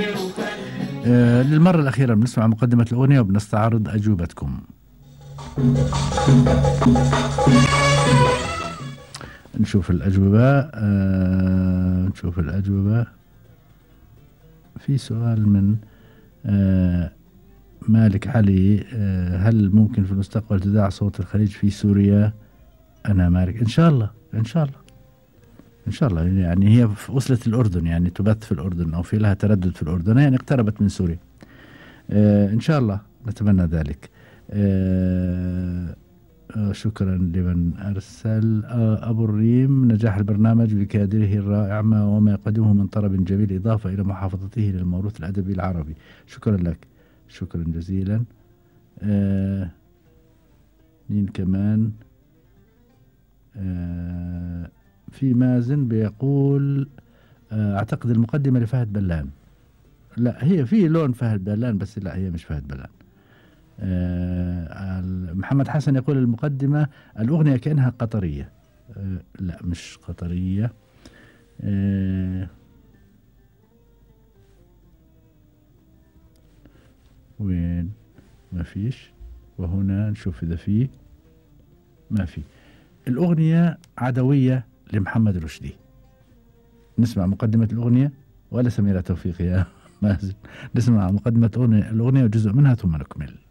للمرة الأخيرة بنسمع مقدمة الأغنية وبنستعرض أجوبتكم. نشوف الأجوبة. في سؤال من مالك علي، هل ممكن في المستقبل تذاع صوت الخليج في سوريا؟ أنا مالك، إن شاء الله إن شاء الله. يعني هي وصلت الأردن، يعني تبث في الأردن أو في لها تردد في الأردن، يعني اقتربت من سوريا. إن شاء الله نتمنى ذلك. شكرا لمن أرسل. أبو الريم، نجاح البرنامج بكادره الرائع وما يقدمه من طرب جميل، إضافة إلى محافظته للموروث الأدبي العربي. شكرا لك، شكرا جزيلا. مين كمان؟ في مازن بيقول أعتقد المقدمة لفهد بلان. لا، هي في لون فهد بلان بس لا، هي مش فهد بلان. محمد حسن يقول المقدمة الأغنية كأنها قطرية. لا، مش قطرية. وين؟ ما فيش. وهنا نشوف إذا في. ما في. الأغنية عدوية لمحمد رشدي. نسمع مقدمة الأغنية ولا سميرة توفيق يا مازن؟ نسمع مقدمة الأغنية وجزء منها ثم نكمل.